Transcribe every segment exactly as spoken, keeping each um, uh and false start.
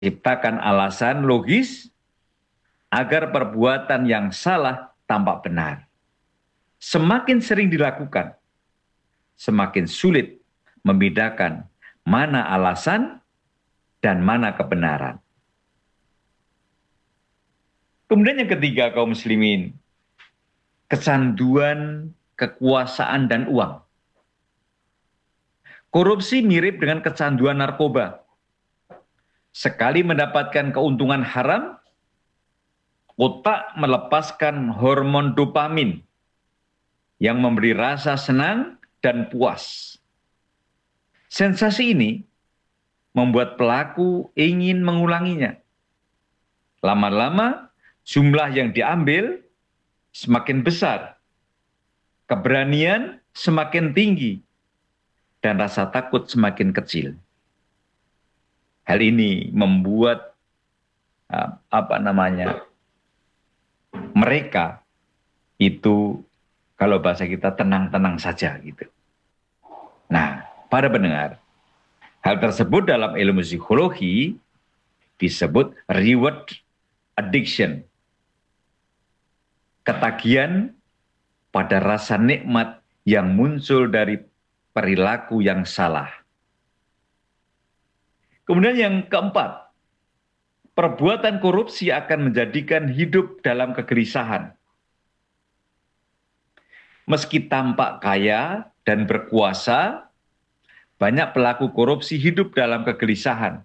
Ciptakan alasan logis agar perbuatan yang salah tampak benar. Semakin sering dilakukan, semakin sulit membedakan mana alasan dan mana kebenaran. Kemudian yang ketiga, kaum muslimin, kecanduan kekuasaan dan uang. Korupsi mirip dengan kecanduan narkoba. Sekali mendapatkan keuntungan haram, otak melepaskan hormon dopamin yang memberi rasa senang dan puas. Sensasi ini membuat pelaku ingin mengulanginya. Lama-lama jumlah yang diambil semakin besar, keberanian semakin tinggi, dan rasa takut semakin kecil. Hal ini membuat apa namanya mereka itu, kalau bahasa kita, tenang-tenang saja gitu. Nah, para pendengar, hal tersebut dalam ilmu psikologi disebut reward addiction. Ketagihan pada rasa nikmat yang muncul dari perilaku yang salah. Kemudian yang keempat, perbuatan korupsi akan menjadikan hidup dalam kegelisahan. Meski tampak kaya dan berkuasa, banyak pelaku korupsi hidup dalam kegelisahan.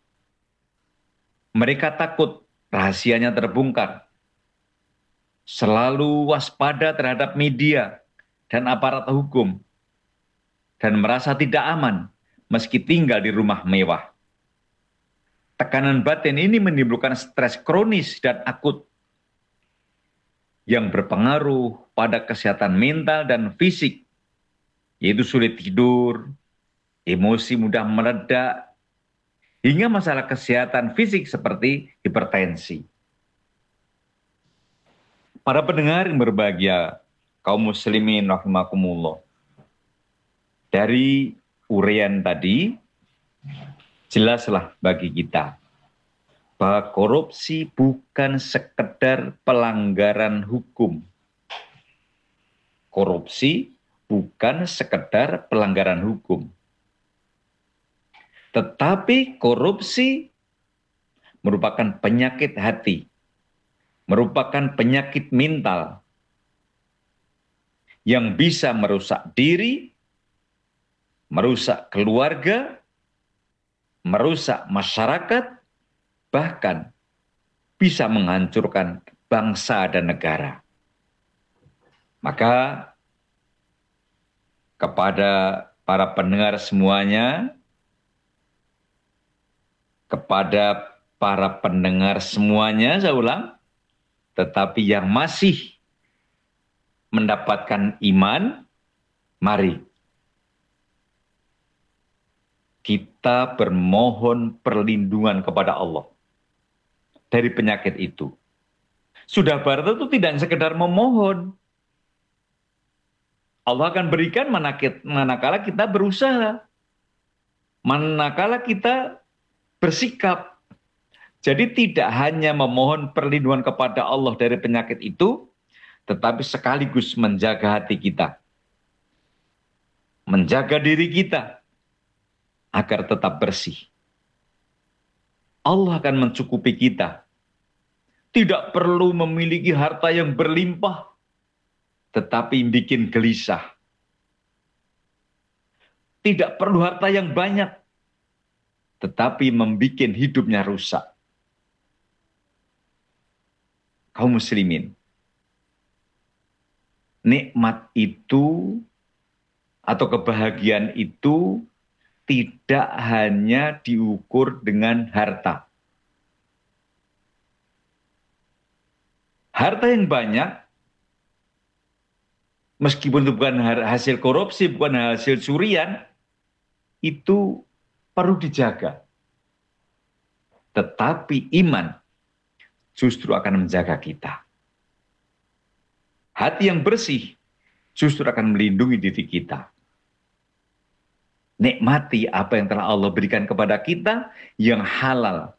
Mereka takut rahasianya terbongkar, selalu waspada terhadap media dan aparat hukum, dan merasa tidak aman meski tinggal di rumah mewah. Tekanan batin ini menimbulkan stres kronis dan akut yang berpengaruh pada kesehatan mental dan fisik, yaitu sulit tidur, emosi mudah meledak, hingga masalah kesehatan fisik seperti hipertensi. Para pendengar yang berbahagia, kaum muslimin rahimakumullah, dari uraian tadi, jelaslah bagi kita bahwa korupsi bukan sekedar pelanggaran hukum. Korupsi bukan sekedar pelanggaran hukum. Tetapi korupsi merupakan penyakit hati, merupakan penyakit mental yang bisa merusak diri, merusak keluarga, merusak masyarakat, bahkan bisa menghancurkan bangsa dan negara. Maka kepada para pendengar semuanya, kepada para pendengar semuanya, saya ulang, tetapi yang masih mendapatkan iman, mari kita bermohon perlindungan kepada Allah dari penyakit itu. Sudah barat itu tidak sekedar memohon. Allah akan berikan manakala kita berusaha, manakala kita bersikap. Jadi tidak hanya memohon perlindungan kepada Allah dari penyakit itu, tetapi sekaligus menjaga hati kita, menjaga diri kita agar tetap bersih. Allah akan mencukupi kita. Tidak perlu memiliki harta yang berlimpah, tetapi bikin gelisah. Tidak perlu harta yang banyak, tetapi membuat hidupnya rusak. Kaum muslimin, nikmat itu atau kebahagiaan itu tidak hanya diukur dengan harta. Harta yang banyak, meskipun itu bukan hasil korupsi, bukan hasil curian, itu perlu dijaga. Tetapi iman justru akan menjaga kita. Hati yang bersih justru akan melindungi diri kita. Nikmati apa yang telah Allah berikan kepada kita yang halal,